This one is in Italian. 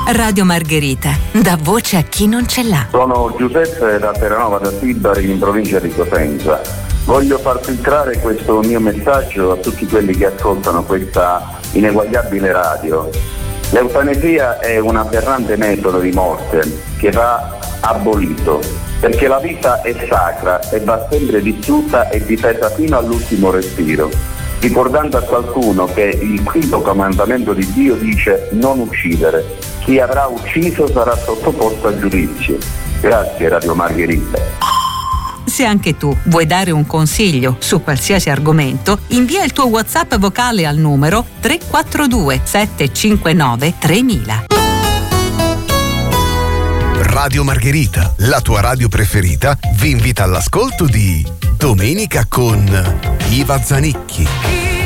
Radio Margherita, dà voce a chi non ce l'ha. Sono Giuseppe da Terranova da Sibari in provincia di Cosenza. Voglio far filtrare questo mio messaggio a tutti quelli che ascoltano questa ineguagliabile radio. L'eutanasia è un aberrante metodo di morte che va abolito, perché la vita è sacra e va sempre distrutta e difesa fino all'ultimo respiro, ricordando a qualcuno che il quinto comandamento di Dio dice non uccidere. Chi avrà ucciso sarà sottoposto a giudizio. Grazie Radio Margherita. Se anche tu vuoi dare un consiglio su qualsiasi argomento, invia il tuo WhatsApp vocale al numero 342 759 3000. Radio Margherita, la tua radio preferita, vi invita all'ascolto di Domenica con Iva Zanicchi.